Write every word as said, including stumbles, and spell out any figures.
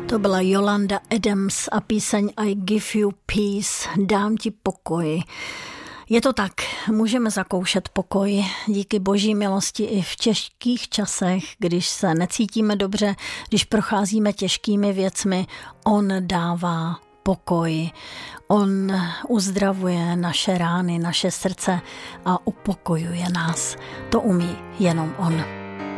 To byla Yolanda Adams a píseň I give you peace, dám ti pokoj. Je to tak, můžeme zakoušet pokoj díky boží milosti i v těžkých časech, když se necítíme dobře, když procházíme těžkými věcmi, on dává pokoj. On uzdravuje naše rány, naše srdce a upokojuje nás. To umí jenom on.